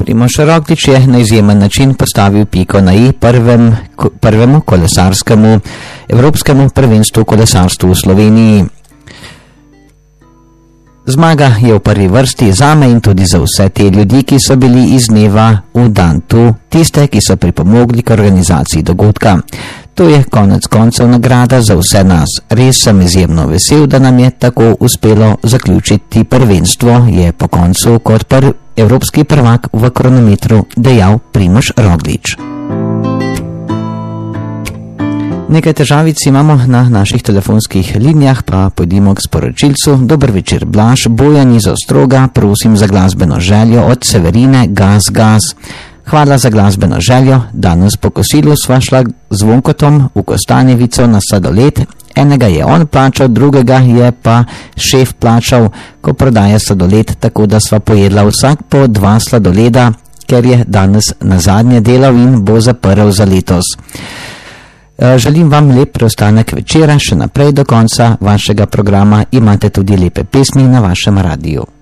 Primož Roglič je na izjemen način postavil piko na i prvemu kolesarskemu evropskemu prvenstvu kolesarstvu v Sloveniji. Zmaga je v prvi vrsti zame in tudi za vse te ljudi, ki so bili iz dneva v dan tu, tiste, ki so pripomogli k organizaciji dogodka. To je konec koncev nagrada za vse nas. Res sem izjemno vesel, da nam je tako uspelo zaključiti prvenstvo, je po koncu kot evropski prvak v kronometru dejal Primož Roglič. Nekaj težavic imamo na naših telefonskih linijah, pa pojdimo k sporočilcu. Dober večer, Blaž, Bojan iz Ostroga, prosim za glasbeno željo od Severine, Gaz. Hvala za glasbeno željo. Danes po kosilu sva šla z Vonkotom v Kostanjevico na sladoled. Enega je on plačal, drugega je pa šef plačal, ko prodaja sladoled, tako da sva pojedla vsak po 2 sladoleda, ker je danes nazadnje delal in bo zaprl za letos. Želim vam lep preostanek večera, še naprej do konca vašega programa imate tudi lepe pesmi na vašem radiju.